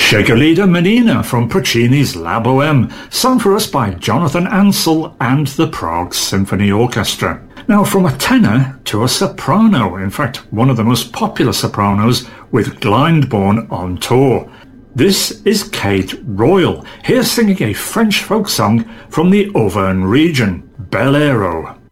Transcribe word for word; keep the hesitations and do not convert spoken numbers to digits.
Chegalida Menina from Puccini's La Boheme, sung for us by Jonathan Ansel and the Prague Symphony Orchestra. Now, from a tenor to a soprano, in fact, one of the most popular sopranos with Glyndebourne on tour. This is Kate Royal, here singing a French folk song from the Auvergne region, Bel Airo.